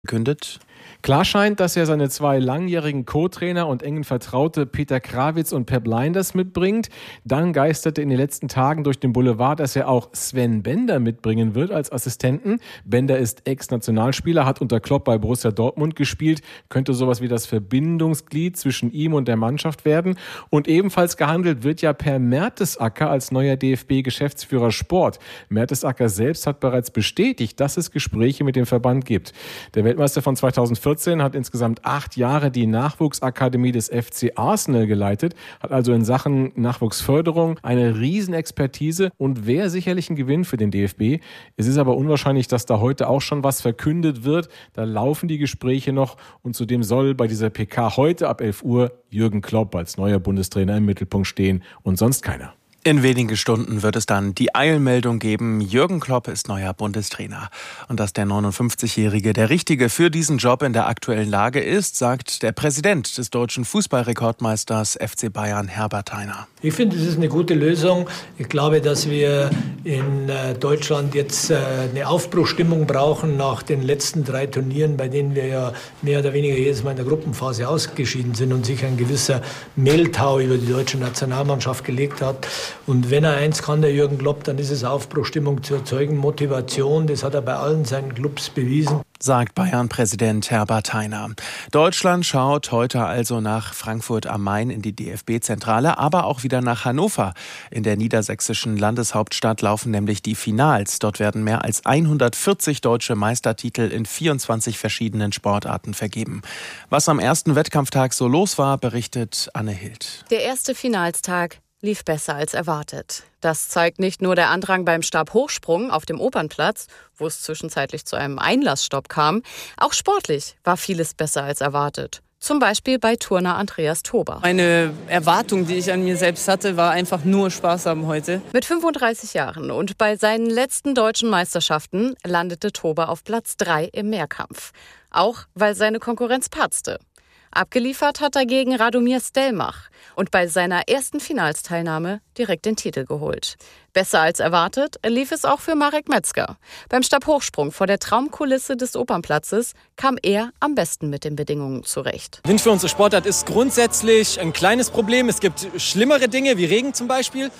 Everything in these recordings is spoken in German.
Gekündigt. Klar scheint, dass er seine 2 langjährigen Co-Trainer und engen Vertraute Peter Krawitz und Pep Lijnders mitbringt. Dann geisterte in den letzten Tagen durch den Boulevard, dass er auch Sven Bender mitbringen wird als Assistenten. Bender ist Ex-Nationalspieler, hat unter Klopp bei Borussia Dortmund gespielt, könnte sowas wie das Verbindungsglied zwischen ihm und der Mannschaft werden. Und ebenfalls gehandelt wird ja Per Mertesacker als neuer DFB-Geschäftsführer Sport. Mertesacker selbst hat bereits bestätigt, dass es Gespräche mit dem Verband gibt. Der Weltmeister von 2014 hat insgesamt 8 Jahre die Nachwuchsakademie des FC Arsenal geleitet, hat also in Sachen Nachwuchsförderung eine Riesenexpertise und wäre sicherlich ein Gewinn für den DFB. Es ist aber unwahrscheinlich, dass da heute auch schon was verkündet wird. Da laufen die Gespräche noch und zudem soll bei dieser PK heute ab 11 Uhr Jürgen Klopp als neuer Bundestrainer im Mittelpunkt stehen und sonst keiner. In wenigen Stunden wird es dann die Eilmeldung geben, Jürgen Klopp ist neuer Bundestrainer. Und dass der 59-Jährige der Richtige für diesen Job in der aktuellen Lage ist, sagt der Präsident des deutschen Fußballrekordmeisters FC Bayern, Herbert Hainer. Ich finde, es ist eine gute Lösung. Ich glaube, dass wir in Deutschland jetzt eine Aufbruchstimmung brauchen nach den letzten 3 Turnieren, bei denen wir ja mehr oder weniger jedes Mal in der Gruppenphase ausgeschieden sind und sich ein gewisser Mehltau über die deutsche Nationalmannschaft gelegt hat. Und wenn er eins kann, der Jürgen Klopp, dann ist es Aufbruchstimmung zu erzeugen, Motivation. Das hat er bei allen seinen Clubs bewiesen. Sagt Bayern-Präsident Herbert Hainer. Deutschland schaut heute also nach Frankfurt am Main in die DFB-Zentrale, aber auch wieder nach Hannover. In der niedersächsischen Landeshauptstadt laufen nämlich die Finals. Dort werden mehr als 140 deutsche Meistertitel in 24 verschiedenen Sportarten vergeben. Was am ersten Wettkampftag so los war, berichtet Anne Hild. Der erste Finalstag lief besser als erwartet. Das zeigt nicht nur der Andrang beim Stabhochsprung auf dem Opernplatz, wo es zwischenzeitlich zu einem Einlassstopp kam. Auch sportlich war vieles besser als erwartet. Zum Beispiel bei Turner Andreas Tober. Eine Erwartung, die ich an mir selbst hatte, war einfach nur Spaß haben heute. Mit 35 Jahren und bei seinen letzten deutschen Meisterschaften landete Tober auf Platz 3 im Mehrkampf. Auch weil seine Konkurrenz patzte. Abgeliefert hat dagegen Radomir Stelmach und bei seiner ersten Finalsteilnahme direkt den Titel geholt. Besser als erwartet lief es auch für Marek Metzger. Beim Stabhochsprung vor der Traumkulisse des Opernplatzes kam er am besten mit den Bedingungen zurecht. Wind für unsere Sportart ist grundsätzlich ein kleines Problem. Es gibt schlimmere Dinge wie Regen zum Beispiel.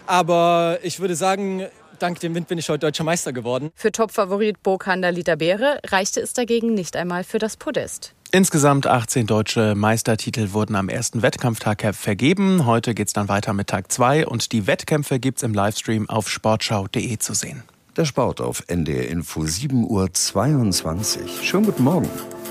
Aber ich würde sagen, dank dem Wind bin ich heute Deutscher Meister geworden. Für Topfavorit Bokanda Litabeere reichte es dagegen nicht einmal für das Podest. Insgesamt 18 deutsche Meistertitel wurden am ersten Wettkampftag vergeben. Heute geht's dann weiter mit Tag 2 und die Wettkämpfe gibt's im Livestream auf sportschau.de zu sehen. Der Sport auf NDR Info 7:22 Uhr. Schönen guten Morgen.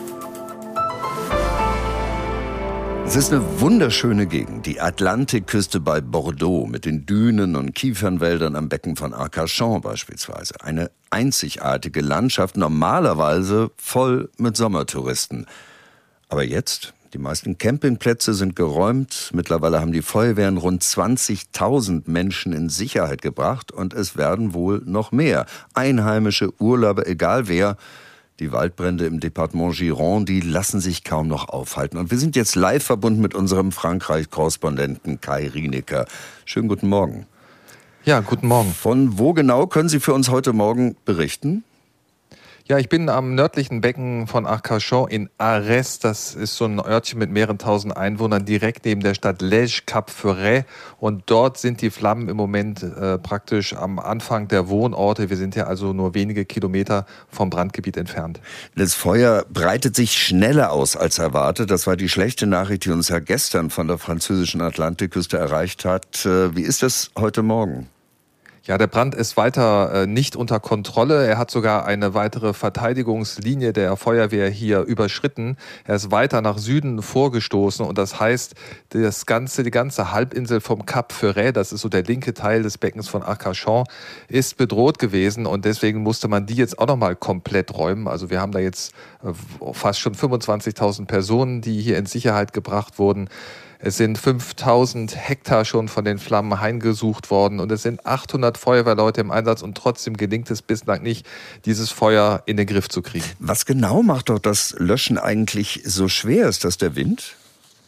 Es ist eine wunderschöne Gegend, die Atlantikküste bei Bordeaux mit den Dünen und Kiefernwäldern am Becken von Arcachon beispielsweise. Eine einzigartige Landschaft, normalerweise voll mit Sommertouristen. Aber jetzt, die meisten Campingplätze sind geräumt. Mittlerweile haben die Feuerwehren rund 20.000 Menschen in Sicherheit gebracht und es werden wohl noch mehr. Einheimische, Urlauber, egal wer. Die Waldbrände im Departement Gironde, die lassen sich kaum noch aufhalten. Und wir sind jetzt live verbunden mit unserem Frankreich-Korrespondenten Kai Rienecker. Schönen guten Morgen. Ja, guten Morgen. Von wo genau können Sie für uns heute Morgen berichten? Ja, ich bin am nördlichen Becken von Arcachon in Arès. Das ist so ein Örtchen mit mehreren tausend Einwohnern, direkt neben der Stadt Lège-Cap-Ferret. Und dort sind die Flammen im Moment praktisch am Anfang der Wohnorte. Wir sind ja also nur wenige Kilometer vom Brandgebiet entfernt. Das Feuer breitet sich schneller aus als erwartet. Das war die schlechte Nachricht, die uns ja gestern von der französischen Atlantikküste erreicht hat. Wie ist das heute Morgen? Ja, der Brand ist weiter nicht unter Kontrolle. Er hat sogar eine weitere Verteidigungslinie der Feuerwehr hier überschritten. Er ist weiter nach Süden vorgestoßen und das heißt, die ganze Halbinsel vom Cap Ferret, das ist so der linke Teil des Beckens von Arcachon, ist bedroht gewesen und deswegen musste man die jetzt auch nochmal komplett räumen. Also wir haben da jetzt fast schon 25.000 Personen, die hier in Sicherheit gebracht wurden. Es sind 5.000 Hektar schon von den Flammen heimgesucht worden und es sind 800 Feuerwehrleute im Einsatz und trotzdem gelingt es bislang nicht, dieses Feuer in den Griff zu kriegen. Was genau macht doch das Löschen eigentlich so schwer? Ist das der Wind?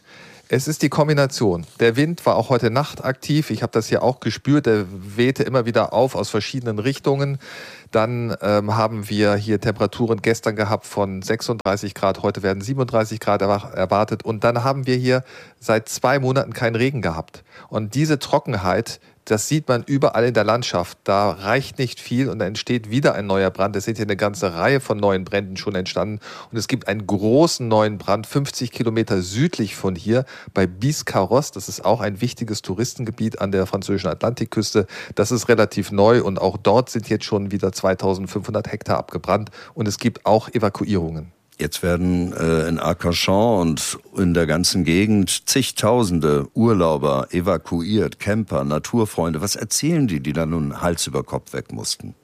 Es ist die Kombination. Der Wind war auch heute Nacht aktiv. Ich habe das hier auch gespürt. Der wehte immer wieder auf aus verschiedenen Richtungen. Dann haben wir hier Temperaturen gestern gehabt von 36 Grad. Heute werden 37 Grad erwartet. Und dann haben wir hier seit 2 Monaten keinen Regen gehabt. Und diese Trockenheit, das sieht man überall in der Landschaft. Da reicht nicht viel und da entsteht wieder ein neuer Brand. Es sind hier eine ganze Reihe von neuen Bränden schon entstanden. Und es gibt einen großen neuen Brand, 50 Kilometer südlich von hier, bei Biscarrosse. Das ist auch ein wichtiges Touristengebiet an der französischen Atlantikküste. Das ist relativ neu und auch dort sind jetzt schon wieder 2500 Hektar abgebrannt. Und es gibt auch Evakuierungen. Jetzt werden in Arcachon und in der ganzen Gegend zigtausende Urlauber evakuiert, Camper, Naturfreunde. Was erzählen die da nun Hals über Kopf weg mussten?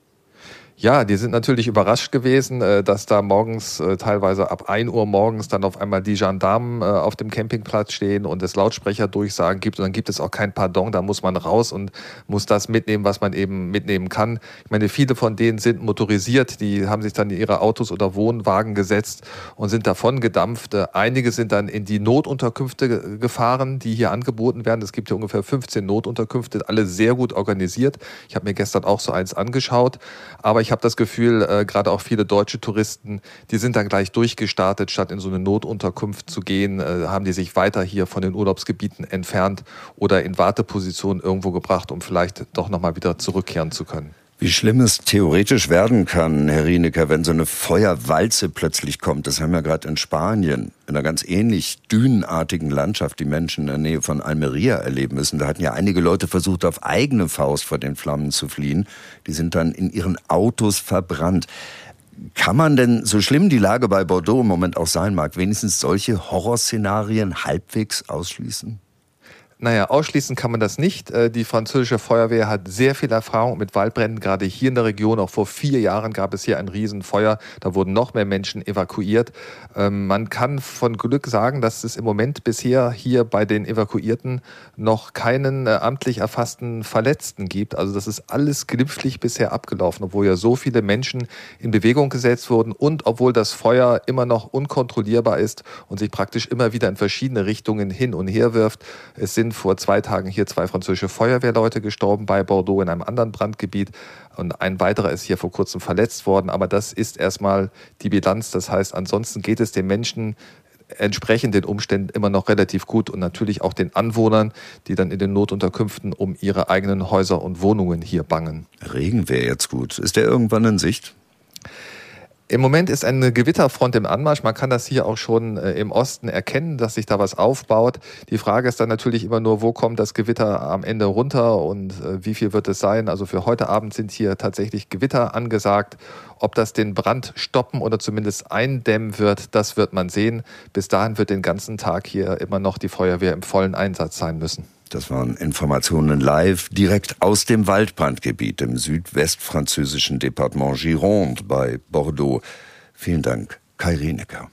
Ja, die sind natürlich überrascht gewesen, dass da morgens, teilweise ab 1 Uhr morgens, dann auf einmal die Gendarmen auf dem Campingplatz stehen und es Lautsprecherdurchsagen gibt. Und dann gibt es auch kein Pardon, da muss man raus und muss das mitnehmen, was man eben mitnehmen kann. Ich meine, viele von denen sind motorisiert, die haben sich dann in ihre Autos oder Wohnwagen gesetzt und sind davon gedampft. Einige sind dann in die Notunterkünfte gefahren, die hier angeboten werden. Es gibt hier ungefähr 15 Notunterkünfte, alle sehr gut organisiert. Ich habe mir gestern auch so eins angeschaut, aber ich habe das Gefühl, gerade auch viele deutsche Touristen, die sind dann gleich durchgestartet, statt in so eine Notunterkunft zu gehen, haben die sich weiter hier von den Urlaubsgebieten entfernt oder in Wartepositionen irgendwo gebracht, um vielleicht doch nochmal wieder zurückkehren zu können. Wie schlimm es theoretisch werden kann, Herr Rienecker, wenn so eine Feuerwalze plötzlich kommt. Das haben wir gerade in Spanien, in einer ganz ähnlich dünenartigen Landschaft, die Menschen in der Nähe von Almeria erleben müssen. Da hatten ja einige Leute versucht, auf eigene Faust vor den Flammen zu fliehen. Die sind dann in ihren Autos verbrannt. Kann man denn, so schlimm die Lage bei Bordeaux im Moment auch sein mag, wenigstens solche Horrorszenarien halbwegs ausschließen? Naja, ausschließen kann man das nicht. Die französische Feuerwehr hat sehr viel Erfahrung mit Waldbränden, gerade hier in der Region. Auch vor 4 Jahren gab es hier ein Riesenfeuer. Da wurden noch mehr Menschen evakuiert. Man kann von Glück sagen, dass es im Moment bisher hier bei den Evakuierten noch keinen amtlich erfassten Verletzten gibt. Also das ist alles glimpflich bisher abgelaufen, obwohl ja so viele Menschen in Bewegung gesetzt wurden und obwohl das Feuer immer noch unkontrollierbar ist und sich praktisch immer wieder in verschiedene Richtungen hin und her wirft. Es sind vor 2 Tagen hier 2 französische Feuerwehrleute gestorben bei Bordeaux in einem anderen Brandgebiet und ein weiterer ist hier vor kurzem verletzt worden. Aber das ist erstmal die Bilanz. Das heißt, ansonsten geht es den Menschen entsprechend den Umständen immer noch relativ gut und natürlich auch den Anwohnern, die dann in den Notunterkünften um ihre eigenen Häuser und Wohnungen hier bangen. Regen wäre jetzt gut. Ist der irgendwann in Sicht? Im Moment ist eine Gewitterfront im Anmarsch. Man kann das hier auch schon im Osten erkennen, dass sich da was aufbaut. Die Frage ist dann natürlich immer nur, wo kommt das Gewitter am Ende runter und wie viel wird es sein? Also für heute Abend sind hier tatsächlich Gewitter angesagt. Ob das den Brand stoppen oder zumindest eindämmen wird, das wird man sehen. Bis dahin wird den ganzen Tag hier immer noch die Feuerwehr im vollen Einsatz sein müssen. Das waren Informationen live direkt aus dem Waldbrandgebiet im südwestfranzösischen Departement Gironde bei Bordeaux. Vielen Dank, Kai Rienecker.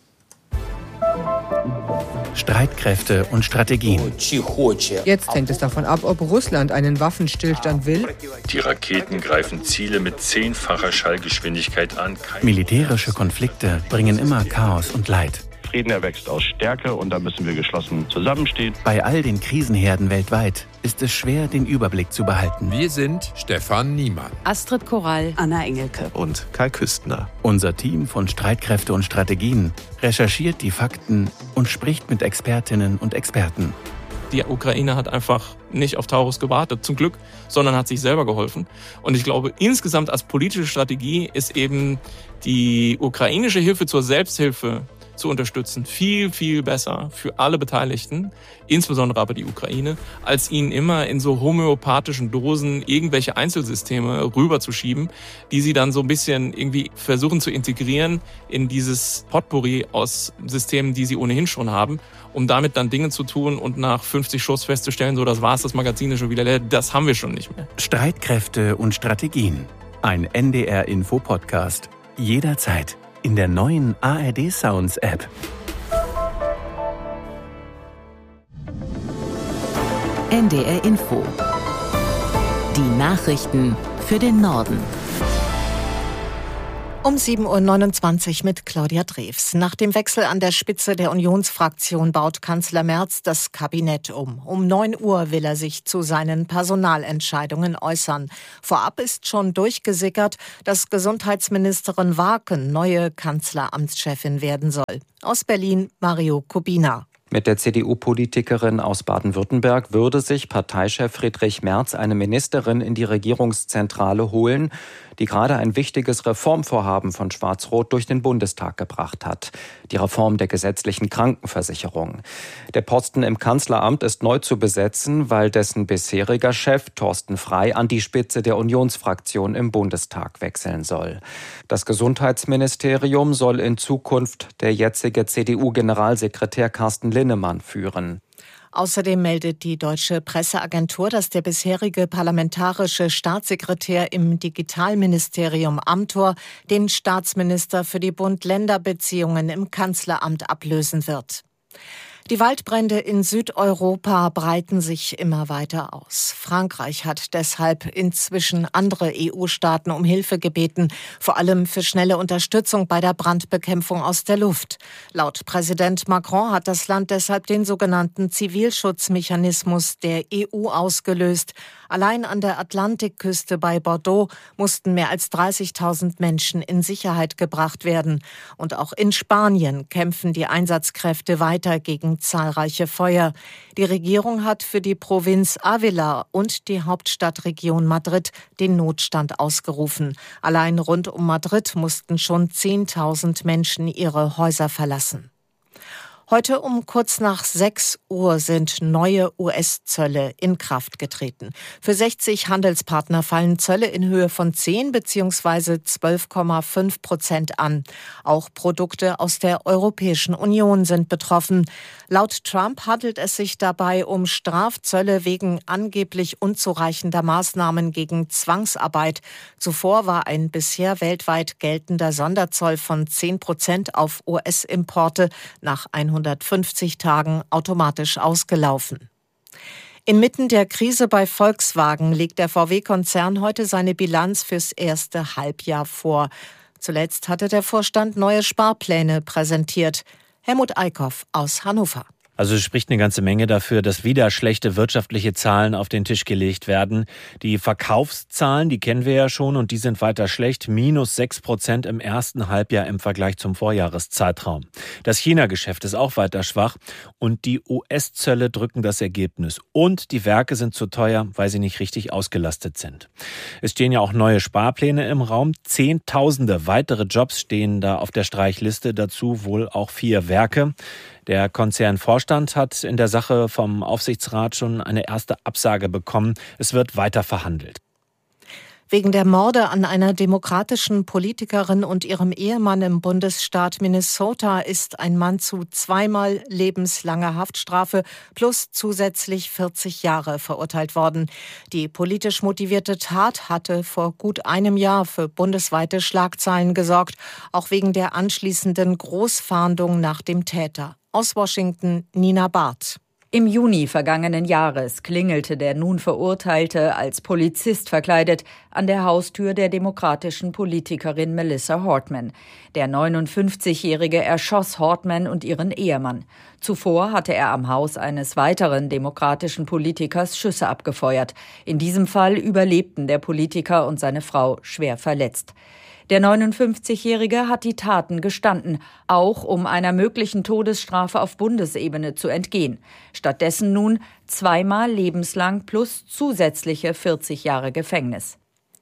Streitkräfte und Strategien. Jetzt hängt es davon ab, ob Russland einen Waffenstillstand will. Die Raketen greifen Ziele mit 10-facher Schallgeschwindigkeit an. Militärische Konflikte bringen immer Chaos und Leid. Frieden erwächst aus Stärke und da müssen wir geschlossen zusammenstehen. Bei all den Krisenherden weltweit ist es schwer, den Überblick zu behalten. Wir sind Stefan Niemann, Astrid Korall, Anna Engelke und Kai Küstner. Unser Team von Streitkräfte und Strategien recherchiert die Fakten und spricht mit Expertinnen und Experten. Die Ukraine hat einfach nicht auf Taurus gewartet, zum Glück, sondern hat sich selber geholfen. Und ich glaube, insgesamt als politische Strategie ist eben die ukrainische Hilfe zur Selbsthilfe zu unterstützen, viel, viel besser für alle Beteiligten, insbesondere aber die Ukraine, als ihnen immer in so homöopathischen Dosen irgendwelche Einzelsysteme rüberzuschieben, die sie dann so ein bisschen irgendwie versuchen zu integrieren in dieses Potpourri aus Systemen, die sie ohnehin schon haben, um damit dann Dinge zu tun und nach 50 Schuss festzustellen, so das war's, das Magazin ist schon wieder leer, das haben wir schon nicht mehr. Streitkräfte und Strategien. Ein NDR-Info-Podcast. Jederzeit. In der neuen ARD Sounds App. NDR Info. Die Nachrichten für den Norden. Um 7.29 Uhr mit Claudia Drews. Nach dem Wechsel an der Spitze der Unionsfraktion baut Kanzler Merz das Kabinett um. Um 9 Uhr will er sich zu seinen Personalentscheidungen äußern. Vorab ist schon durchgesickert, dass Gesundheitsministerin Waaken neue Kanzleramtschefin werden soll. Aus Berlin Mario Kubina. Mit der CDU-Politikerin aus Baden-Württemberg würde sich Parteichef Friedrich Merz eine Ministerin in die Regierungszentrale holen, die gerade ein wichtiges Reformvorhaben von Schwarz-Rot durch den Bundestag gebracht hat. Die Reform der gesetzlichen Krankenversicherung. Der Posten im Kanzleramt ist neu zu besetzen, weil dessen bisheriger Chef Thorsten Frey an die Spitze der Unionsfraktion im Bundestag wechseln soll. Das Gesundheitsministerium soll in Zukunft der jetzige CDU-Generalsekretär Carsten Linnemann führen. Außerdem meldet die Deutsche Presseagentur, dass der bisherige parlamentarische Staatssekretär im Digitalministerium Amthor den Staatsminister für die Bund-Länder-Beziehungen im Kanzleramt ablösen wird. Die Waldbrände in Südeuropa breiten sich immer weiter aus. Frankreich hat deshalb inzwischen andere EU-Staaten um Hilfe gebeten, vor allem für schnelle Unterstützung bei der Brandbekämpfung aus der Luft. Laut Präsident Macron hat das Land deshalb den sogenannten Zivilschutzmechanismus der EU ausgelöst. Allein an der Atlantikküste bei Bordeaux mussten mehr als 30.000 Menschen in Sicherheit gebracht werden. Und auch in Spanien kämpfen die Einsatzkräfte weiter gegen zahlreiche Feuer. Die Regierung hat für die Provinz Ávila und die Hauptstadtregion Madrid den Notstand ausgerufen. Allein rund um Madrid mussten schon 10.000 Menschen ihre Häuser verlassen. Heute um kurz nach 6 Uhr sind neue US-Zölle in Kraft getreten. Für 60 Handelspartner fallen Zölle in Höhe von 10 bzw. 12,5% an. Auch Produkte aus der Europäischen Union sind betroffen. Laut Trump handelt es sich dabei um Strafzölle wegen angeblich unzureichender Maßnahmen gegen Zwangsarbeit. Zuvor war ein bisher weltweit geltender Sonderzoll von 10% auf US-Importe nach 150 Tagen automatisch ausgelaufen. Inmitten der Krise bei Volkswagen legt der VW-Konzern heute seine Bilanz fürs erste Halbjahr vor. Zuletzt hatte der Vorstand neue Sparpläne präsentiert. Helmut Eickhoff aus Hannover. Also es spricht eine ganze Menge dafür, dass wieder schlechte wirtschaftliche Zahlen auf den Tisch gelegt werden. Die Verkaufszahlen, die kennen wir ja schon und die sind weiter schlecht. -6% im ersten Halbjahr im Vergleich zum Vorjahreszeitraum. Das China-Geschäft ist auch weiter schwach und die US-Zölle drücken das Ergebnis. Und die Werke sind zu teuer, weil sie nicht richtig ausgelastet sind. Es stehen ja auch neue Sparpläne im Raum. Zehntausende weitere Jobs stehen da auf der Streichliste, dazu wohl auch 4 Werke. Der Konzernvorstand hat in der Sache vom Aufsichtsrat schon eine erste Absage bekommen. Es wird weiter verhandelt. Wegen der Morde an einer demokratischen Politikerin und ihrem Ehemann im Bundesstaat Minnesota ist ein Mann zu 2-mal lebenslanger Haftstrafe plus zusätzlich 40 Jahre verurteilt worden. Die politisch motivierte Tat hatte vor gut einem Jahr für bundesweite Schlagzeilen gesorgt, auch wegen der anschließenden Großfahndung nach dem Täter. Aus Washington, Nina Barth. Im Juni vergangenen Jahres klingelte der nun Verurteilte als Polizist verkleidet an der Haustür der demokratischen Politikerin Melissa Hortman. Der 59-Jährige erschoss Hortman und ihren Ehemann. Zuvor hatte er am Haus eines weiteren demokratischen Politikers Schüsse abgefeuert. In diesem Fall überlebten der Politiker und seine Frau schwer verletzt. Der 59-Jährige hat die Taten gestanden, auch um einer möglichen Todesstrafe auf Bundesebene zu entgehen. Stattdessen nun 2-mal lebenslang plus zusätzliche 40 Jahre Gefängnis.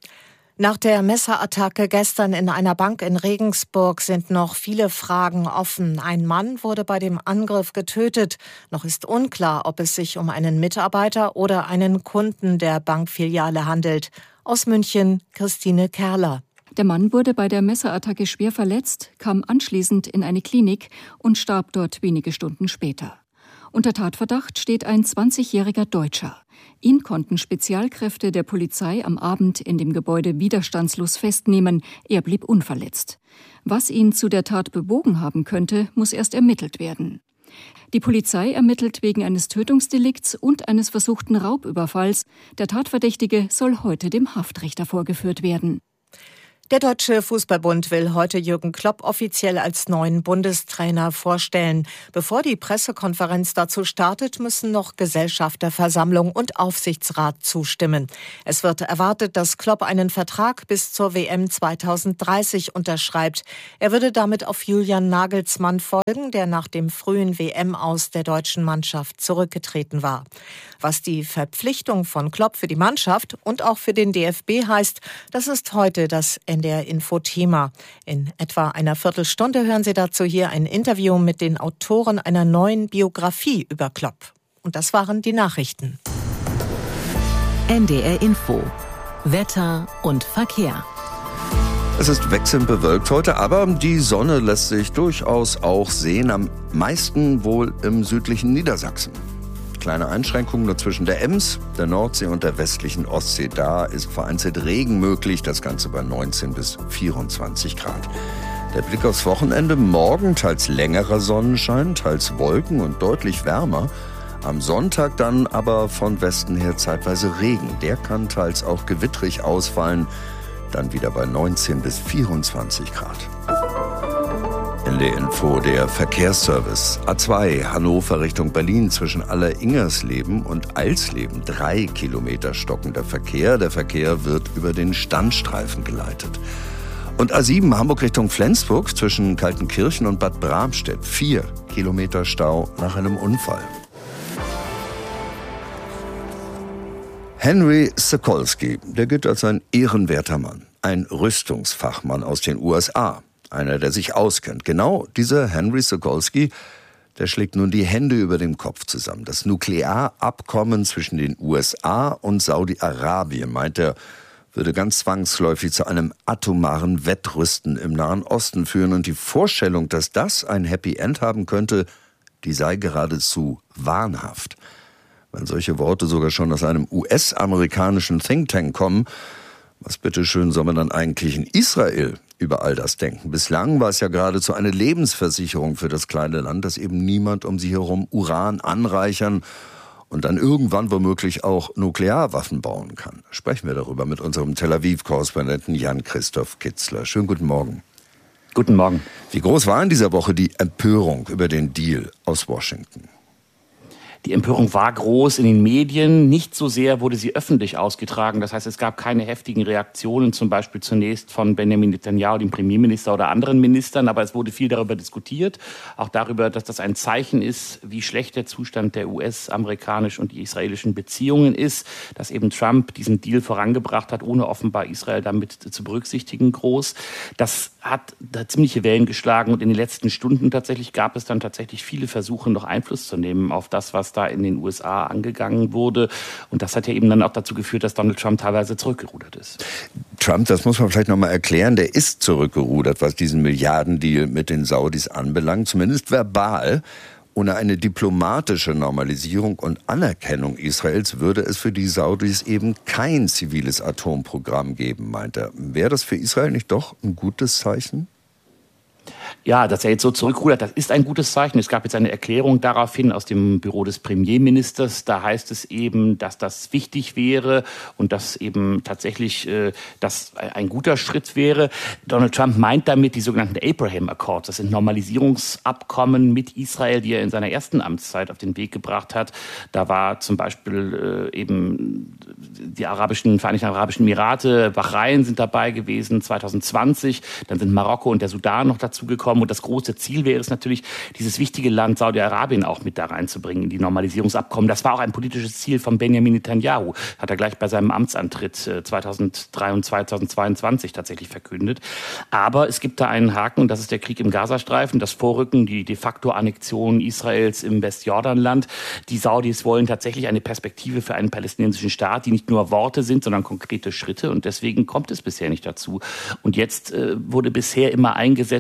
Nach der Messerattacke gestern in einer Bank in Regensburg sind noch viele Fragen offen. Ein Mann wurde bei dem Angriff getötet. Noch ist unklar, ob es sich um einen Mitarbeiter oder einen Kunden der Bankfiliale handelt. Aus München, Christine Kerler. Der Mann wurde bei der Messerattacke schwer verletzt, kam anschließend in eine Klinik und starb dort wenige Stunden später. Unter Tatverdacht steht ein 20-jähriger Deutscher. Ihn konnten Spezialkräfte der Polizei am Abend in dem Gebäude widerstandslos festnehmen. Er blieb unverletzt. Was ihn zu der Tat bewogen haben könnte, muss erst ermittelt werden. Die Polizei ermittelt wegen eines Tötungsdelikts und eines versuchten Raubüberfalls. Der Tatverdächtige soll heute dem Haftrichter vorgeführt werden. Der Deutsche Fußballbund will heute Jürgen Klopp offiziell als neuen Bundestrainer vorstellen. Bevor die Pressekonferenz dazu startet, müssen noch Gesellschafterversammlung und Aufsichtsrat zustimmen. Es wird erwartet, dass Klopp einen Vertrag bis zur WM 2030 unterschreibt. Er würde damit auf Julian Nagelsmann folgen, der nach dem frühen WM-Aus der deutschen Mannschaft zurückgetreten war. Was die Verpflichtung von Klopp für die Mannschaft und auch für den DFB heißt, das ist heute das NDR-Info-Thema. In etwa einer Viertelstunde hören Sie dazu hier ein Interview mit den Autoren einer neuen Biografie über Klopp. Und das waren die Nachrichten. NDR Info. Wetter und Verkehr. Es ist wechselnd bewölkt heute, aber die Sonne lässt sich durchaus auch sehen, am meisten wohl im südlichen Niedersachsen. Kleine Einschränkungen nur zwischen der Ems, der Nordsee und der westlichen Ostsee. Da ist vereinzelt Regen möglich, das Ganze bei 19 bis 24 Grad. Der Blick aufs Wochenende: morgen teils längerer Sonnenschein, teils Wolken und deutlich wärmer. Am Sonntag dann aber von Westen her zeitweise Regen. Der kann teils auch gewittrig ausfallen, dann wieder bei 19 bis 24 Grad. NDR Info, der Verkehrsservice. A2 Hannover Richtung Berlin zwischen Alleringersleben und Alsleben 3 Kilometer stockender Verkehr. Der Verkehr wird über den Standstreifen geleitet. Und A7 Hamburg Richtung Flensburg zwischen Kaltenkirchen und Bad Bramstedt 4 Kilometer Stau nach einem Unfall. Henry Sokolsky, der gilt als ein ehrenwerter Mann, ein Rüstungsfachmann aus den USA. Einer, der sich auskennt. Genau dieser Henry Sokolsky, der schlägt nun die Hände über dem Kopf zusammen. Das Nuklearabkommen zwischen den USA und Saudi-Arabien, meint er, würde ganz zwangsläufig zu einem atomaren Wettrüsten im Nahen Osten führen. Und die Vorstellung, dass das ein Happy End haben könnte, die sei geradezu wahnhaft. Wenn solche Worte sogar schon aus einem US-amerikanischen Think Tank kommen, was bitteschön soll man dann eigentlich in Israel über all das denken? Bislang war es ja geradezu eine Lebensversicherung für das kleine Land, dass eben niemand um sie herum Uran anreichern und dann irgendwann womöglich auch Nuklearwaffen bauen kann. Sprechen wir darüber mit unserem Tel Aviv-Korrespondenten Jan-Christoph Kitzler. Schönen guten Morgen. Guten Morgen. Wie groß war in dieser Woche die Empörung über den Deal aus Washington? Die Empörung war groß in den Medien, nicht so sehr wurde sie öffentlich ausgetragen. Das heißt, es gab keine heftigen Reaktionen, zum Beispiel zunächst von Benjamin Netanyahu, dem Premierminister, oder anderen Ministern. Aber es wurde viel darüber diskutiert, auch darüber, dass das ein Zeichen ist, wie schlecht der Zustand der US-amerikanischen und israelischen Beziehungen ist, dass eben Trump diesen Deal vorangebracht hat, ohne offenbar Israel damit zu berücksichtigen, groß. Das hat da ziemliche Wellen geschlagen und in den letzten Stunden tatsächlich gab es dann tatsächlich viele Versuche, noch Einfluss zu nehmen auf das, was da in den USA angegangen wurde. Und das hat ja eben dann auch dazu geführt, dass Donald Trump teilweise zurückgerudert ist. Trump, das muss man vielleicht noch mal erklären, der ist zurückgerudert, was diesen Milliardendeal mit den Saudis anbelangt, zumindest verbal. Ohne eine diplomatische Normalisierung und Anerkennung Israels würde es für die Saudis eben kein ziviles Atomprogramm geben, meint er. Wäre das für Israel nicht doch ein gutes Zeichen? Ja, dass er jetzt so zurückrudert, das ist ein gutes Zeichen. Es gab jetzt eine Erklärung daraufhin aus dem Büro des Premierministers. Da heißt es eben, dass das wichtig wäre und dass eben tatsächlich das ein guter Schritt wäre. Donald Trump meint damit die sogenannten Abraham Accords. Das sind Normalisierungsabkommen mit Israel, die er in seiner ersten Amtszeit auf den Weg gebracht hat. Da war zum Beispiel eben die Vereinigten Arabischen Emirate, Bahrain sind dabei gewesen 2020. Dann sind Marokko und der Sudan noch dazu gekommen. Und das große Ziel wäre es natürlich, dieses wichtige Land Saudi-Arabien auch mit da reinzubringen in die Normalisierungsabkommen. Das war auch ein politisches Ziel von Benjamin Netanyahu. Hat er gleich bei seinem Amtsantritt 2003 und 2022 tatsächlich verkündet. Aber es gibt da einen Haken und das ist der Krieg im Gazastreifen, das Vorrücken, die de facto Annexion Israels im Westjordanland. Die Saudis wollen tatsächlich eine Perspektive für einen palästinensischen Staat, die nicht nur Worte sind, sondern konkrete Schritte. Und deswegen kommt es bisher nicht dazu. Und jetzt wurde bisher immer eingesetzt,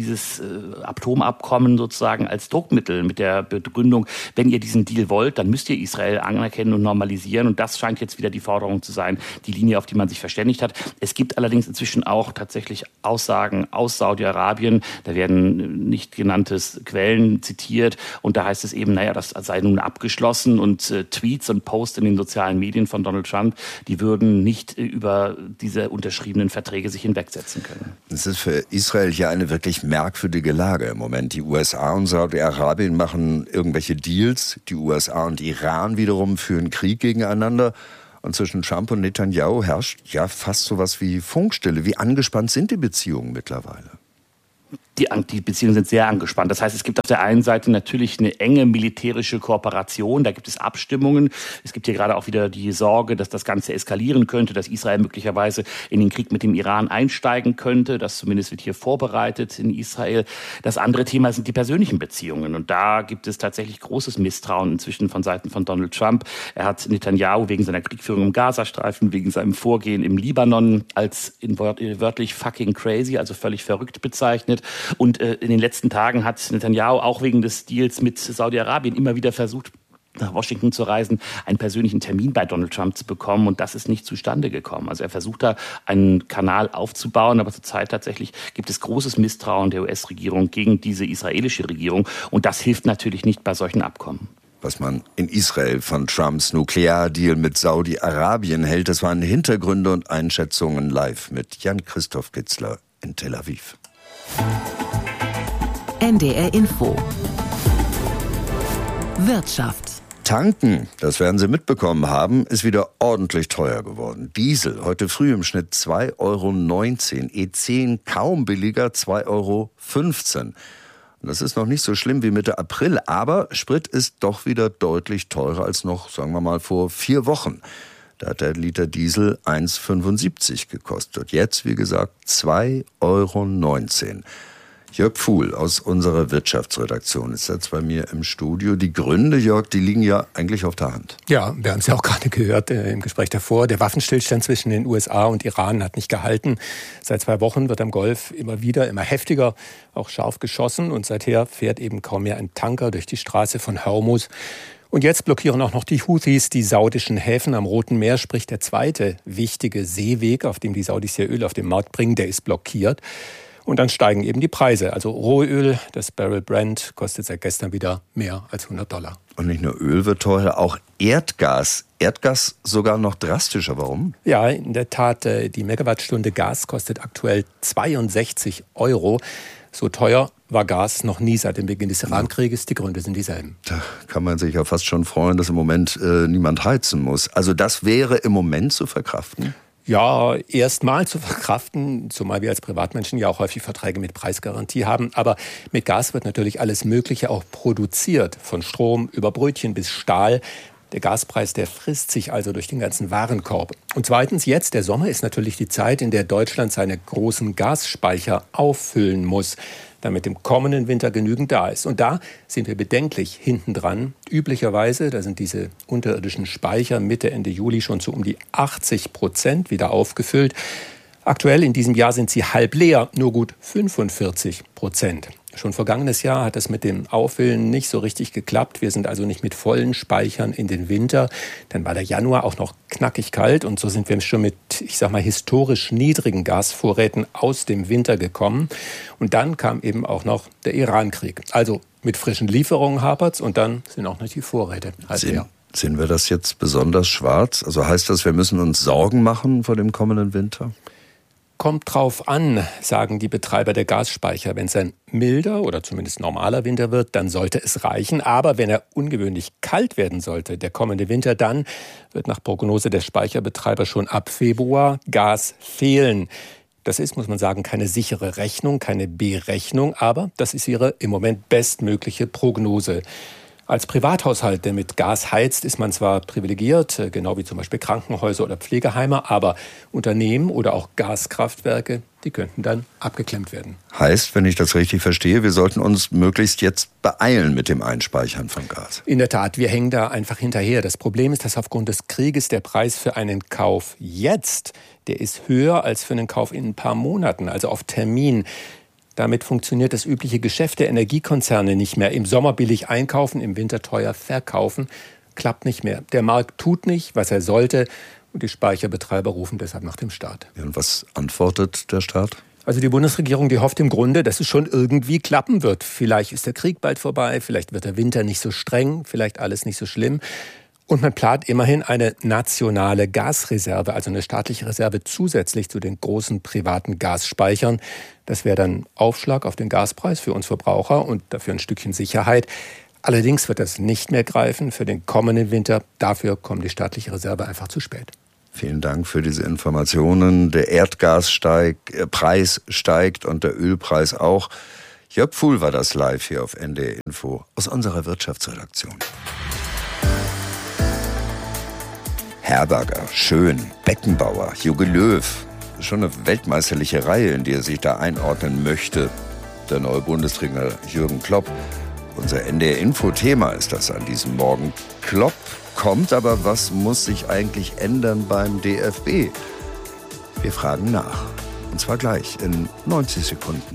dieses Atomabkommen sozusagen als Druckmittel mit der Begründung, wenn ihr diesen Deal wollt, dann müsst ihr Israel anerkennen und normalisieren. Und das scheint jetzt wieder die Forderung zu sein, die Linie, auf die man sich verständigt hat. Es gibt allerdings inzwischen auch tatsächlich Aussagen aus Saudi-Arabien. Da werden nicht genannte Quellen zitiert. Und da heißt es eben, das sei nun abgeschlossen. Und Tweets und Posts in den sozialen Medien von Donald Trump, die würden nicht über diese unterschriebenen Verträge sich hinwegsetzen können. Es ist für Israel ja eine wirklich merkwürdige Lage im Moment. Die USA und Saudi-Arabien machen irgendwelche Deals. Die USA und Iran wiederum führen Krieg gegeneinander. Und zwischen Trump und Netanyahu herrscht ja fast sowas wie Funkstille. Wie angespannt sind die Beziehungen mittlerweile? Die Beziehungen sind sehr angespannt. Das heißt, es gibt auf der einen Seite natürlich eine enge militärische Kooperation. Da gibt es Abstimmungen. Es gibt hier gerade auch wieder die Sorge, dass das Ganze eskalieren könnte, dass Israel möglicherweise in den Krieg mit dem Iran einsteigen könnte. Das zumindest wird hier vorbereitet in Israel. Das andere Thema sind die persönlichen Beziehungen. Und da gibt es tatsächlich großes Misstrauen inzwischen von Seiten von Donald Trump. Er hat Netanyahu wegen seiner Kriegführung im Gazastreifen, wegen seinem Vorgehen im Libanon als wörtlich fucking crazy, also völlig verrückt bezeichnet. Und in den letzten Tagen hat Netanyahu auch wegen des Deals mit Saudi-Arabien immer wieder versucht, nach Washington zu reisen, einen persönlichen Termin bei Donald Trump zu bekommen. Und das ist nicht zustande gekommen. Also er versucht da einen Kanal aufzubauen, aber zurzeit tatsächlich gibt es großes Misstrauen der US-Regierung gegen diese israelische Regierung. Und das hilft natürlich nicht bei solchen Abkommen. Was man in Israel von Trumps Nukleardeal mit Saudi-Arabien hält, das waren Hintergründe und Einschätzungen live mit Jan-Christoph Kitzler in Tel Aviv. NDR Info. Wirtschaft. Tanken, das werden Sie mitbekommen haben, ist wieder ordentlich teuer geworden. Diesel, heute früh im Schnitt 2,19 €, E10 kaum billiger, 2,15 €. Das ist noch nicht so schlimm wie Mitte April, aber Sprit ist doch wieder deutlich teurer als noch, sagen wir mal, vor 4 Wochen. Da hat der Liter Diesel 1,75 gekostet. Jetzt, wie gesagt, 2,19 €. Jörg Pfuhl aus unserer Wirtschaftsredaktion ist jetzt bei mir im Studio. Die Gründe, Jörg, die liegen ja eigentlich auf der Hand. Ja, wir haben es ja auch gerade gehört im Gespräch davor. Der Waffenstillstand zwischen den USA und Iran hat nicht gehalten. Seit 2 Wochen wird am Golf immer heftiger, auch scharf geschossen. Und seither fährt eben kaum mehr ein Tanker durch die Straße von Hormuz. Und jetzt blockieren auch noch die Houthis die saudischen Häfen am Roten Meer, sprich der zweite wichtige Seeweg, auf dem die Saudis ihr Öl auf den Markt bringen, der ist blockiert. Und dann steigen eben die Preise. Also Rohöl, das Barrel Brent, kostet seit gestern wieder mehr als $100. Und nicht nur Öl wird teurer, auch Erdgas. Erdgas sogar noch drastischer. Warum? Ja, in der Tat, die Megawattstunde Gas kostet aktuell 62 €. So teuer war Gas noch nie seit dem Beginn des Iran-Krieges. Die Gründe sind dieselben. Da kann man sich ja fast schon freuen, dass im Moment niemand heizen muss. Also das wäre im Moment zu verkraften? Ja, erstmal zu verkraften, zumal wir als Privatmenschen ja auch häufig Verträge mit Preisgarantie haben. Aber mit Gas wird natürlich alles Mögliche auch produziert, von Strom über Brötchen bis Stahl. Der Gaspreis, der frisst sich also durch den ganzen Warenkorb. Und zweitens jetzt, der Sommer ist natürlich die Zeit, in der Deutschland seine großen Gasspeicher auffüllen muss, damit im kommenden Winter genügend da ist. Und da sind wir bedenklich hinten dran. Üblicherweise, da sind diese unterirdischen Speicher Mitte, Ende Juli schon zu um die 80% wieder aufgefüllt. Aktuell in diesem Jahr sind sie halb leer, nur gut 45%. Schon vergangenes Jahr hat das mit dem Auffüllen nicht so richtig geklappt. Wir sind also nicht mit vollen Speichern in den Winter. Dann war der Januar auch noch knackig kalt und so sind wir schon mit, historisch niedrigen Gasvorräten aus dem Winter gekommen. Und dann kam eben auch noch der Iran-Krieg. Also mit frischen Lieferungen hapert's und dann sind auch noch die Vorräte halb leer. Sehen wir das jetzt besonders schwarz? Also heißt das, wir müssen uns Sorgen machen vor dem kommenden Winter? Kommt drauf an, sagen die Betreiber der Gasspeicher. Wenn es ein milder oder zumindest normaler Winter wird, dann sollte es reichen. Aber wenn er ungewöhnlich kalt werden sollte, der kommende Winter, dann wird nach Prognose der Speicherbetreiber schon ab Februar Gas fehlen. Das ist, muss man sagen, keine sichere Rechnung, keine Berechnung, aber das ist ihre im Moment bestmögliche Prognose. Als Privathaushalt, der mit Gas heizt, ist man zwar privilegiert, genau wie zum Beispiel Krankenhäuser oder Pflegeheime, aber Unternehmen oder auch Gaskraftwerke, die könnten dann abgeklemmt werden. Heißt, wenn ich das richtig verstehe, wir sollten uns möglichst jetzt beeilen mit dem Einspeichern von Gas. In der Tat, wir hängen da einfach hinterher. Das Problem ist, dass aufgrund des Krieges der Preis für einen Kauf jetzt, der ist höher als für einen Kauf in ein paar Monaten, also auf Termin. Damit funktioniert das übliche Geschäft der Energiekonzerne nicht mehr. Im Sommer billig einkaufen, im Winter teuer verkaufen. Klappt nicht mehr. Der Markt tut nicht, was er sollte. Und die Speicherbetreiber rufen deshalb nach dem Staat. Ja, und was antwortet der Staat? Also die Bundesregierung, die hofft im Grunde, dass es schon irgendwie klappen wird. Vielleicht ist der Krieg bald vorbei, vielleicht wird der Winter nicht so streng, vielleicht alles nicht so schlimm. Und man plant immerhin eine nationale Gasreserve, also eine staatliche Reserve zusätzlich zu den großen privaten Gasspeichern. Das wäre dann Aufschlag auf den Gaspreis für uns Verbraucher und dafür ein Stückchen Sicherheit. Allerdings wird das nicht mehr greifen für den kommenden Winter. Dafür kommt die staatliche Reserve einfach zu spät. Vielen Dank für diese Informationen. Der Erdgaspreis steigt und der Ölpreis auch. Jörg Pfuhl war das live hier auf NDR Info aus unserer Wirtschaftsredaktion. Herberger, Schön, Beckenbauer, Jogi Löw. Schon eine weltmeisterliche Reihe, in die er sich da einordnen möchte. Der neue Bundestrainer Jürgen Klopp. Unser NDR Info-Thema ist das an diesem Morgen. Klopp kommt, aber was muss sich eigentlich ändern beim DFB? Wir fragen nach. Und zwar gleich in 90 Sekunden.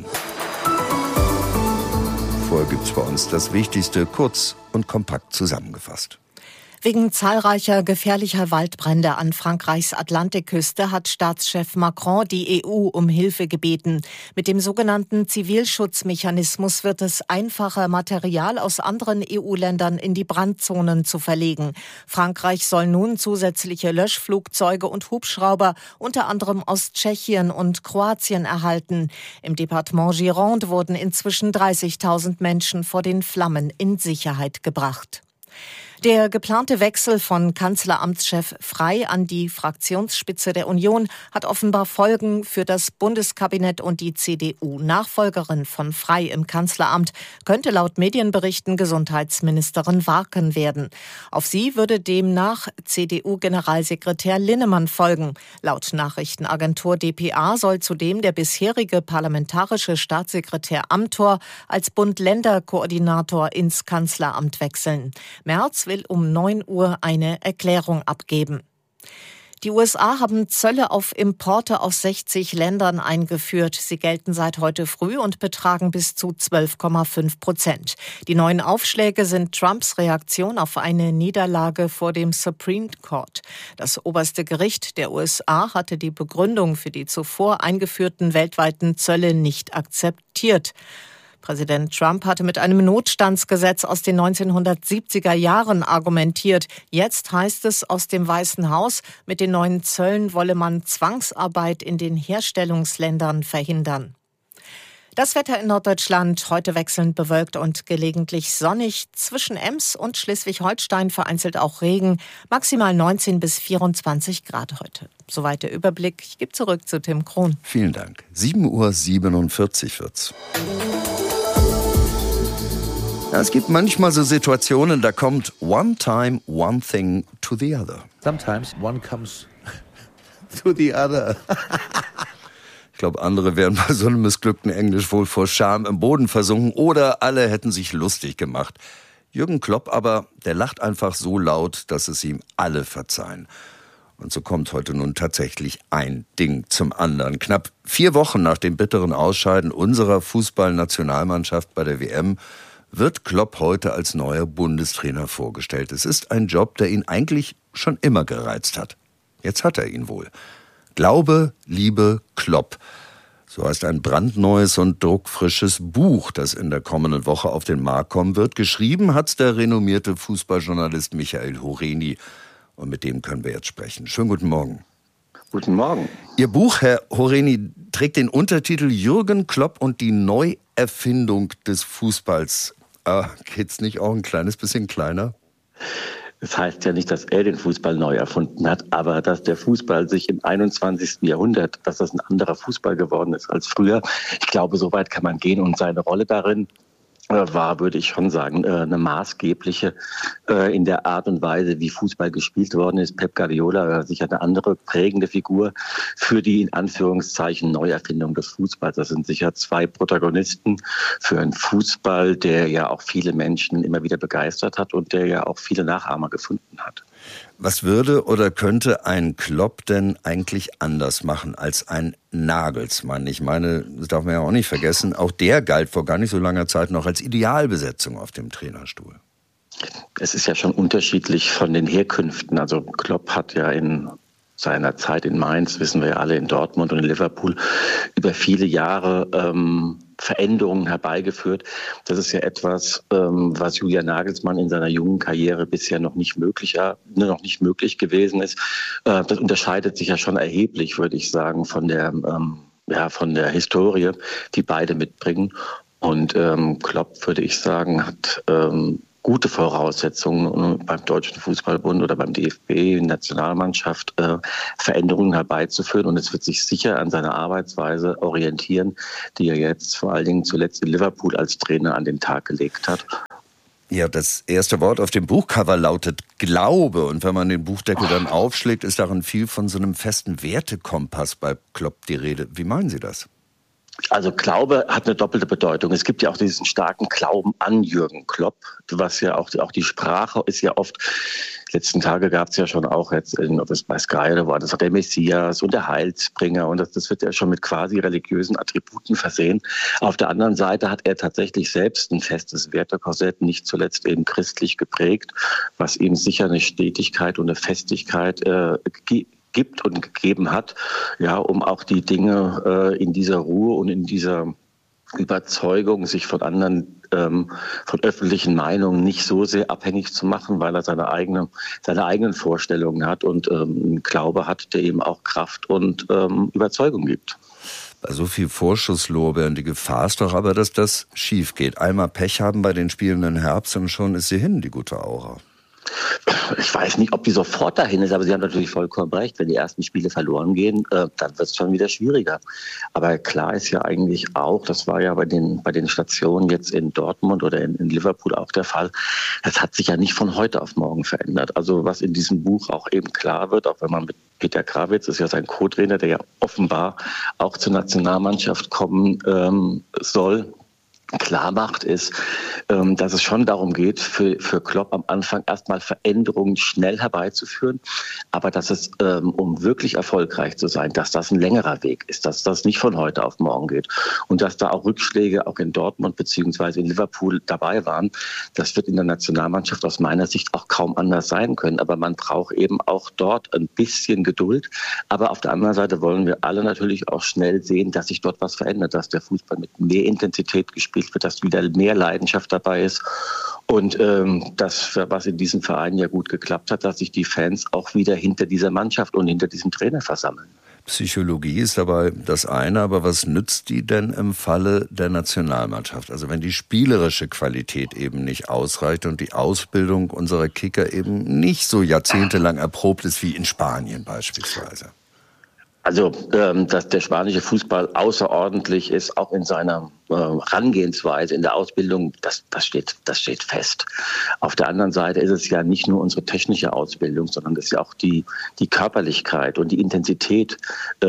Vorher gibt's bei uns das Wichtigste kurz und kompakt zusammengefasst. Wegen zahlreicher gefährlicher Waldbrände an Frankreichs Atlantikküste hat Staatschef Macron die EU um Hilfe gebeten. Mit dem sogenannten Zivilschutzmechanismus wird es einfacher, Material aus anderen EU-Ländern in die Brandzonen zu verlegen. Frankreich soll nun zusätzliche Löschflugzeuge und Hubschrauber unter anderem aus Tschechien und Kroatien erhalten. Im Departement Gironde wurden inzwischen 30.000 Menschen vor den Flammen in Sicherheit gebracht. Der geplante Wechsel von Kanzleramtschef Frey an die Fraktionsspitze der Union hat offenbar Folgen für das Bundeskabinett und die CDU. Nachfolgerin von Frey im Kanzleramt könnte laut Medienberichten Gesundheitsministerin Warken werden. Auf sie würde demnach CDU-Generalsekretär Linnemann folgen. Laut Nachrichtenagentur dpa soll zudem der bisherige parlamentarische Staatssekretär Amthor als Bund-Länder-Koordinator ins Kanzleramt wechseln. Merz will um 9 Uhr eine Erklärung abgeben. Die USA haben Zölle auf Importe aus 60 Ländern eingeführt. Sie gelten seit heute früh und betragen bis zu 12,5%. Die neuen Aufschläge sind Trumps Reaktion auf eine Niederlage vor dem Supreme Court. Das oberste Gericht der USA hatte die Begründung für die zuvor eingeführten weltweiten Zölle nicht akzeptiert. Präsident Trump hatte mit einem Notstandsgesetz aus den 1970er Jahren argumentiert. Jetzt heißt es aus dem Weißen Haus, mit den neuen Zöllen wolle man Zwangsarbeit in den Herstellungsländern verhindern. Das Wetter in Norddeutschland heute wechselnd bewölkt und gelegentlich sonnig. Zwischen Ems und Schleswig-Holstein vereinzelt auch Regen. Maximal 19 bis 24 Grad heute. Soweit der Überblick. Ich gebe zurück zu Tim Krohn. Vielen Dank. 7:47 wird's. Ja, es gibt manchmal so Situationen, da kommt one time, one thing to the other. Sometimes one comes to the other. Ich glaube, andere wären bei so einem missglückten Englisch wohl vor Scham im Boden versunken oder alle hätten sich lustig gemacht. Jürgen Klopp aber, der lacht einfach so laut, dass es ihm alle verzeihen. Und so kommt heute nun tatsächlich ein Ding zum anderen. Knapp 4 Wochen nach dem bitteren Ausscheiden unserer Fußballnationalmannschaft bei der WM wird Klopp heute als neuer Bundestrainer vorgestellt. Es ist ein Job, der ihn eigentlich schon immer gereizt hat. Jetzt hat er ihn wohl. Glaube, Liebe, Klopp. So heißt ein brandneues und druckfrisches Buch, das in der kommenden Woche auf den Markt kommen wird. Geschrieben hat's der renommierte Fußballjournalist Michael Horeni. Und mit dem können wir jetzt sprechen. Schönen guten Morgen. Guten Morgen. Ihr Buch, Herr Horeni, trägt den Untertitel Jürgen Klopp und die Neuerfindung des Fußballs. Geht's nicht auch ein kleines bisschen kleiner? Es heißt ja nicht, dass er den Fußball neu erfunden hat, aber dass der Fußball sich im 21. Jahrhundert, dass das ein anderer Fußball geworden ist als früher. Ich glaube, so weit kann man gehen und seine Rolle darin war, würde ich schon sagen, eine maßgebliche in der Art und Weise, wie Fußball gespielt worden ist. Pep Guardiola sicher eine andere prägende Figur für die in Anführungszeichen Neuerfindung des Fußballs. Das sind sicher 2 Protagonisten für einen Fußball, der ja auch viele Menschen immer wieder begeistert hat und der ja auch viele Nachahmer gefunden hat. Was würde oder könnte ein Klopp denn eigentlich anders machen als ein Nagelsmann? Ich meine, das darf man ja auch nicht vergessen, auch der galt vor gar nicht so langer Zeit noch als Idealbesetzung auf dem Trainerstuhl. Es ist ja schon unterschiedlich von den Herkünften. Also Klopp hat ja in seiner Zeit in Mainz, wissen wir ja alle, in Dortmund und in Liverpool, über viele Jahre Veränderungen herbeigeführt. Das ist ja etwas, was Julian Nagelsmann in seiner jungen Karriere bisher noch nicht möglich gewesen ist. Das unterscheidet sich ja schon erheblich, würde ich sagen, von der Historie, die beide mitbringen. Und Klopp, würde ich sagen, hat gute Voraussetzungen beim Deutschen Fußballbund oder beim DFB, Nationalmannschaft, Veränderungen herbeizuführen. Und es wird sich sicher an seiner Arbeitsweise orientieren, die er jetzt vor allen Dingen zuletzt in Liverpool als Trainer an den Tag gelegt hat. Ja, das erste Wort auf dem Buchcover lautet Glaube. Und wenn man den Buchdeckel dann aufschlägt, ist darin viel von so einem festen Wertekompass bei Klopp die Rede. Wie meinen Sie das? Also Glaube hat eine doppelte Bedeutung. Es gibt ja auch diesen starken Glauben an Jürgen Klopp, was ja auch die Sprache ist ja oft, letzten Tage gab es ja schon auch jetzt, ob es bei Sky oder war, das hat der Messias und der Heilsbringer und das wird ja schon mit quasi religiösen Attributen versehen. Auf der anderen Seite hat er tatsächlich selbst ein festes Wertekorsett, nicht zuletzt eben christlich geprägt, was ihm sicher eine Stetigkeit und eine Festigkeit gibt und gegeben hat, ja, um auch die Dinge in dieser Ruhe und in dieser Überzeugung, sich von anderen, von öffentlichen Meinungen nicht so sehr abhängig zu machen, weil er seine eigenen Vorstellungen hat und einen Glaube hat, der ihm auch Kraft und Überzeugung gibt. Bei so viel Vorschusslorbeeren, die Gefahr ist doch aber, dass das schief geht. Einmal Pech haben bei den Spielen im Herbst und schon ist sie hin, die gute Aura. Ich weiß nicht, ob die sofort dahin ist, aber Sie haben natürlich vollkommen recht. Wenn die ersten Spiele verloren gehen, dann wird es schon wieder schwieriger. Aber klar ist ja eigentlich auch, das war ja bei den Stationen jetzt in Dortmund oder in Liverpool auch der Fall, das hat sich ja nicht von heute auf morgen verändert. Also was in diesem Buch auch eben klar wird, auch wenn man mit Peter Krawietz, ist ja sein Co-Trainer, der ja offenbar auch zur Nationalmannschaft kommen soll, klar macht, ist, dass es schon darum geht, für Klopp am Anfang erstmal Veränderungen schnell herbeizuführen, aber dass es, um wirklich erfolgreich zu sein, dass das ein längerer Weg ist, dass das nicht von heute auf morgen geht und dass da auch Rückschläge auch in Dortmund bzw. in Liverpool dabei waren. Das wird in der Nationalmannschaft aus meiner Sicht auch kaum anders sein können, aber man braucht eben auch dort ein bisschen Geduld, aber auf der anderen Seite wollen wir alle natürlich auch schnell sehen, dass sich dort was verändert, dass der Fußball mit mehr Intensität gespielt wird, dass wieder mehr Leidenschaft dabei ist und das, was in diesem Verein ja gut geklappt hat, dass sich die Fans auch wieder hinter dieser Mannschaft und hinter diesem Trainer versammeln. Psychologie ist dabei das eine, aber was nützt die denn im Falle der Nationalmannschaft? Also wenn die spielerische Qualität eben nicht ausreicht und die Ausbildung unserer Kicker eben nicht so jahrzehntelang erprobt ist wie in Spanien beispielsweise. Also, dass der spanische Fußball außerordentlich ist, auch in seiner Herangehensweise in der Ausbildung, das steht fest. Auf der anderen Seite ist es ja nicht nur unsere technische Ausbildung, sondern es ist ja auch die Körperlichkeit und die Intensität,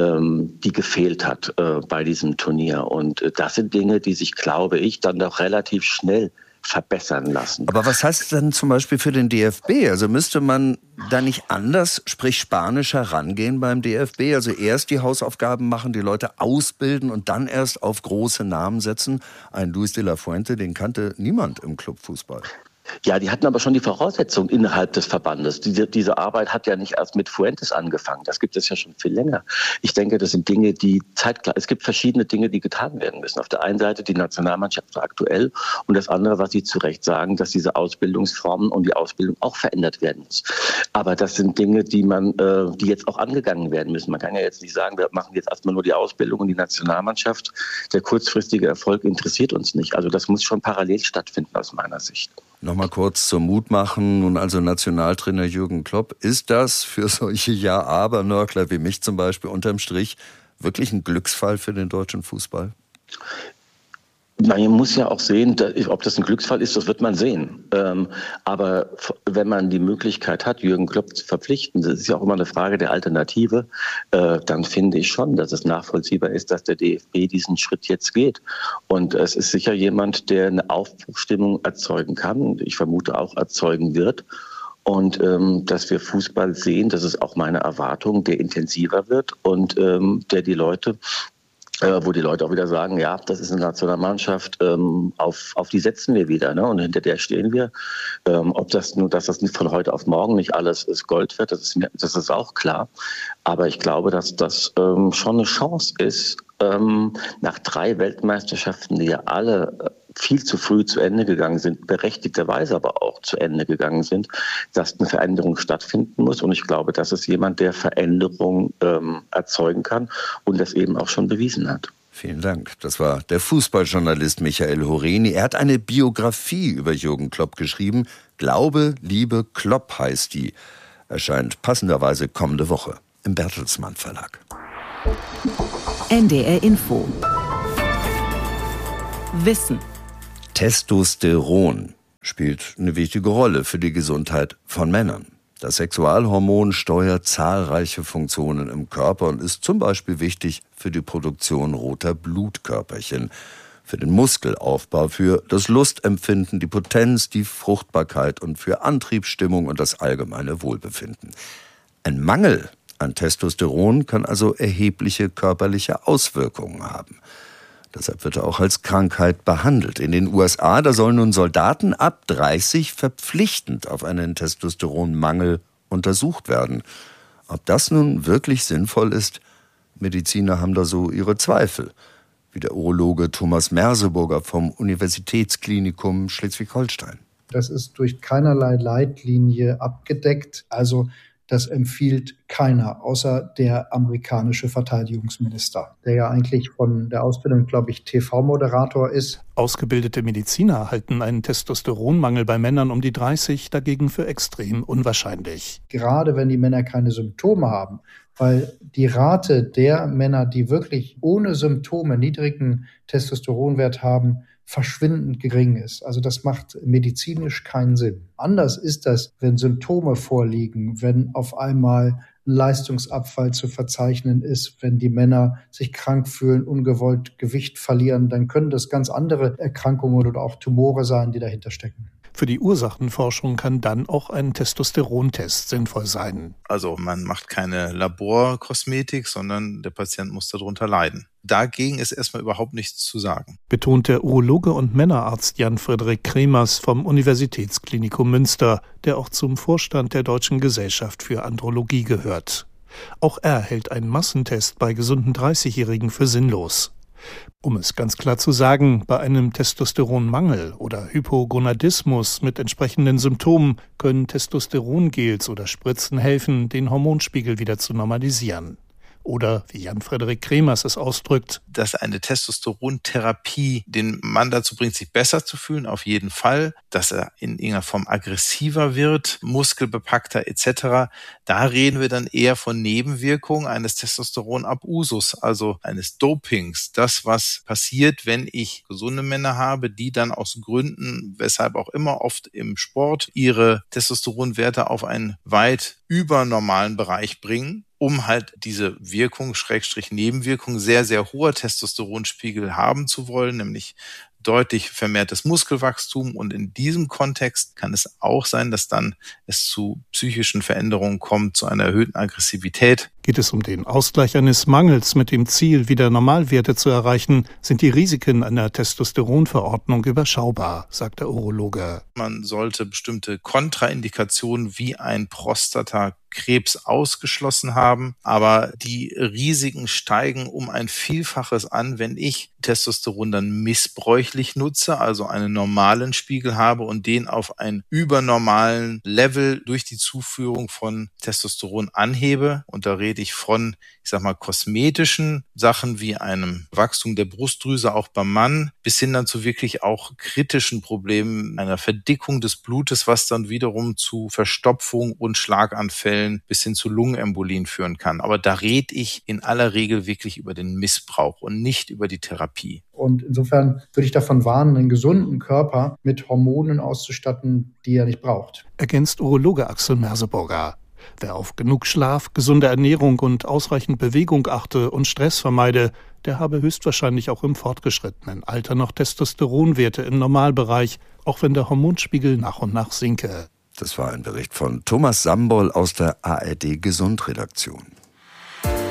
die gefehlt hat bei diesem Turnier. Und das sind Dinge, die sich, glaube ich, dann doch relativ schnell verbessern lassen. Aber was heißt das denn zum Beispiel für den DFB? Also müsste man da nicht anders, sprich spanischer, rangehen beim DFB? Also erst die Hausaufgaben machen, die Leute ausbilden und dann erst auf große Namen setzen? Ein Luis de la Fuente, den kannte niemand im Clubfußball. Ja, die hatten aber schon die Voraussetzungen innerhalb des Verbandes. Diese Arbeit hat ja nicht erst mit Fuentes angefangen. Das gibt es ja schon viel länger. Ich denke, das sind Dinge, die zeitgleich, es gibt verschiedene Dinge, die getan werden müssen. Auf der einen Seite die Nationalmannschaft aktuell und das andere, was Sie zu Recht sagen, dass diese Ausbildungsformen und die Ausbildung auch verändert werden muss. Aber das sind Dinge, die jetzt auch angegangen werden müssen. Man kann ja jetzt nicht sagen, wir machen jetzt erstmal nur die Ausbildung und die Nationalmannschaft. Der kurzfristige Erfolg interessiert uns nicht. Also das muss schon parallel stattfinden aus meiner Sicht. Nochmal kurz zum Mut machen. Nun also Nationaltrainer Jürgen Klopp. Ist das für solche Ja-Aber-Nörgler wie mich zum Beispiel unterm Strich wirklich ein Glücksfall für den deutschen Fußball? Man muss ja auch sehen, ob das ein Glücksfall ist, das wird man sehen. Aber wenn man die Möglichkeit hat, Jürgen Klopp zu verpflichten, das ist ja auch immer eine Frage der Alternative, dann finde ich schon, dass es nachvollziehbar ist, dass der DFB diesen Schritt jetzt geht. Und es ist sicher jemand, der eine Aufbruchsstimmung erzeugen kann, ich vermute auch erzeugen wird. Und dass wir Fußball sehen, das ist auch meine Erwartung, der intensiver wird und der die Leute wo die Leute auch wieder sagen, ja, das ist eine Nationalmannschaft, auf die setzen wir wieder, ne? Und hinter der stehen wir. Dass das nicht von heute auf morgen nicht alles ist Gold wird, das ist auch klar. Aber ich glaube, dass das schon eine Chance ist, nach 3 Weltmeisterschaften, die ja alle viel zu früh zu Ende gegangen sind, berechtigterweise aber auch zu Ende gegangen sind, dass eine Veränderung stattfinden muss. Und ich glaube, das ist jemand, der Veränderung erzeugen kann und das eben auch schon bewiesen hat. Vielen Dank. Das war der Fußballjournalist Michael Horeni. Er hat eine Biografie über Jürgen Klopp geschrieben. Glaube, Liebe, Klopp heißt die. Erscheint passenderweise kommende Woche im Bertelsmann Verlag. NDR Info. Wissen. Testosteron spielt eine wichtige Rolle für die Gesundheit von Männern. Das Sexualhormon steuert zahlreiche Funktionen im Körper und ist zum Beispiel wichtig für die Produktion roter Blutkörperchen, für den Muskelaufbau, für das Lustempfinden, die Potenz, die Fruchtbarkeit und für Antriebsstimmung und das allgemeine Wohlbefinden. Ein Mangel an Testosteron kann also erhebliche körperliche Auswirkungen haben. Deshalb wird er auch als Krankheit behandelt. In den USA, da sollen nun Soldaten ab 30 verpflichtend auf einen Testosteronmangel untersucht werden. Ob das nun wirklich sinnvoll ist, Mediziner haben da so ihre Zweifel. Wie der Urologe Thomas Merseburger vom Universitätsklinikum Schleswig-Holstein. Das ist durch keinerlei Leitlinie abgedeckt. Also das empfiehlt keiner, außer der amerikanische Verteidigungsminister, der ja eigentlich von der Ausbildung, glaube ich, TV-Moderator ist. Ausgebildete Mediziner halten einen Testosteronmangel bei Männern um die 30 dagegen für extrem unwahrscheinlich. Gerade wenn die Männer keine Symptome haben, weil die Rate der Männer, die wirklich ohne Symptome niedrigen Testosteronwert haben, verschwindend gering ist. Also das macht medizinisch keinen Sinn. Anders ist das, wenn Symptome vorliegen, wenn auf einmal ein Leistungsabfall zu verzeichnen ist, wenn die Männer sich krank fühlen, ungewollt Gewicht verlieren, dann können das ganz andere Erkrankungen oder auch Tumore sein, die dahinter stecken. Für die Ursachenforschung kann dann auch ein Testosterontest sinnvoll sein. Also man macht keine Laborkosmetik, sondern der Patient muss darunter leiden. Dagegen ist erstmal überhaupt nichts zu sagen. Betont der Urologe und Männerarzt Jan-Frederik Kremers vom Universitätsklinikum Münster, der auch zum Vorstand der Deutschen Gesellschaft für Andrologie gehört. Auch er hält einen Massentest bei gesunden 30-Jährigen für sinnlos. Um es ganz klar zu sagen, bei einem Testosteronmangel oder Hypogonadismus mit entsprechenden Symptomen können Testosterongels oder Spritzen helfen, den Hormonspiegel wieder zu normalisieren. Oder, wie Jan-Frederik Kremers es ausdrückt, dass eine Testosterontherapie den Mann dazu bringt, sich besser zu fühlen, auf jeden Fall, dass er in irgendeiner Form aggressiver wird, muskelbepackter etc. Da reden wir dann eher von Nebenwirkungen eines Testosteronabusus, also eines Dopings. Das, was passiert, wenn ich gesunde Männer habe, die dann aus Gründen, weshalb auch immer oft im Sport, ihre Testosteronwerte auf einen weit übernormalen Bereich bringen, um halt diese Wirkung, Nebenwirkung, sehr, sehr hoher Testosteronspiegel haben zu wollen, nämlich deutlich vermehrtes Muskelwachstum. Und in diesem Kontext kann es auch sein, dass dann es zu psychischen Veränderungen kommt, zu einer erhöhten Aggressivität. Geht es um den Ausgleich eines Mangels mit dem Ziel, wieder Normalwerte zu erreichen, sind die Risiken einer Testosteronverordnung überschaubar, sagt der Urologe. Man sollte bestimmte Kontraindikationen wie ein Prostatakrebs ausgeschlossen haben, aber die Risiken steigen um ein Vielfaches an, wenn ich Testosteron dann missbräuchlich nutze, also einen normalen Spiegel habe und den auf einen übernormalen Level durch die Zuführung von Testosteron anhebe. Und da rede ich von, kosmetischen Sachen wie einem Wachstum der Brustdrüse auch beim Mann, bis hin dann zu wirklich auch kritischen Problemen, einer Verdickung des Blutes, was dann wiederum zu Verstopfung und Schlaganfällen bis hin zu Lungenembolien führen kann. Aber da rede ich in aller Regel wirklich über den Missbrauch und nicht über die Therapie. Und insofern würde ich davon warnen, einen gesunden Körper mit Hormonen auszustatten, die er nicht braucht. Ergänzt Urologe Axel Merseburger. Wer auf genug Schlaf, gesunde Ernährung und ausreichend Bewegung achte und Stress vermeide, der habe höchstwahrscheinlich auch im fortgeschrittenen Alter noch Testosteronwerte im Normalbereich, auch wenn der Hormonspiegel nach und nach sinke. Das war ein Bericht von Thomas Sambol aus der ARD Gesundredaktion.